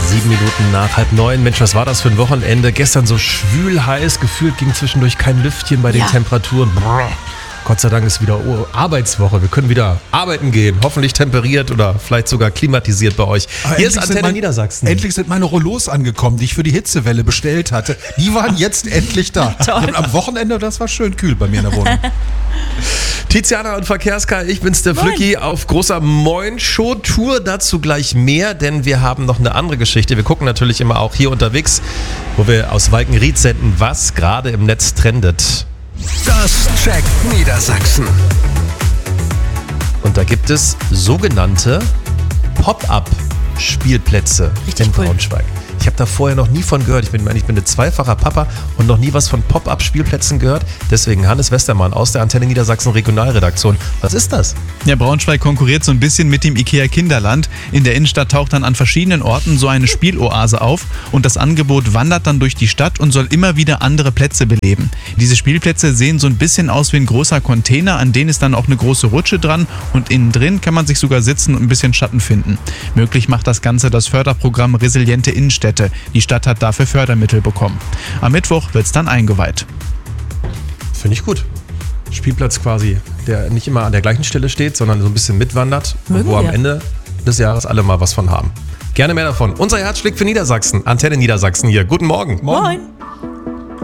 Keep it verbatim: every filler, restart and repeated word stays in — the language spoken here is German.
Sieben Minuten nach halb neun. Mensch, was war das für ein Wochenende? Gestern so schwül heiß, gefühlt ging zwischendurch kein Lüftchen bei den Ja. Temperaturen. Brrr. Gott sei Dank ist wieder oh, Arbeitswoche. Wir können wieder arbeiten gehen. Hoffentlich temperiert oder vielleicht sogar klimatisiert bei euch. Aber Hier ist endlich sind Antenne mein- Niedersachsen. Endlich sind meine Rollos angekommen, die ich für die Hitzewelle bestellt hatte. Die waren jetzt endlich da. Und am Wochenende, das war schön kühl bei mir in der Wohnung. Tiziana und Verkehrskar, ich bin's der Moin. Flücki auf großer Moin-Show-Tour. Dazu gleich mehr, denn wir haben noch eine andere Geschichte. Wir gucken natürlich immer auch hier unterwegs, wo wir aus Walkenried senden, was gerade im Netz trendet. Das checkt Niedersachsen. Und da gibt es sogenannte Pop-up-Spielplätze Richtig in cool. Braunschweig. Ich habe da vorher noch nie von gehört. Ich bin, ich bin ein zweifacher Papa und noch nie was von Pop-up-Spielplätzen gehört. Deswegen Hannes Westermann aus der Antenne Niedersachsen Regionalredaktion. Was ist das? Ja, Braunschweig konkurriert so ein bisschen mit dem IKEA Kinderland. In der Innenstadt taucht dann an verschiedenen Orten so eine Spieloase auf und das Angebot wandert dann durch die Stadt und soll immer wieder andere Plätze beleben. Diese Spielplätze sehen so ein bisschen aus wie ein großer Container, an denen ist dann auch eine große Rutsche dran und innen drin kann man sich sogar sitzen und ein bisschen Schatten finden. Möglich macht das Ganze das Förderprogramm Resiliente Innenstädte. Die Stadt hat dafür Fördermittel bekommen. Am Mittwoch wird es dann eingeweiht. Finde ich gut. Spielplatz quasi, der nicht immer an der gleichen Stelle steht, sondern so ein bisschen mitwandert, Mögen wo am wir. Ende des Jahres alle mal was von haben. Gerne mehr davon. Unser Herz schlägt für Niedersachsen. Antenne Niedersachsen hier. Guten Morgen. Moin.